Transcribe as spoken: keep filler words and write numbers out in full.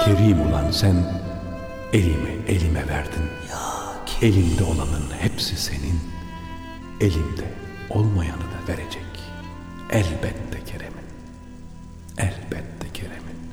Kerim ulan sen elimi elime verdin. Elimde olanın hepsi senin, elimde olmayanı da verecek. Elbette Kerem'in, elbette Kerem'in.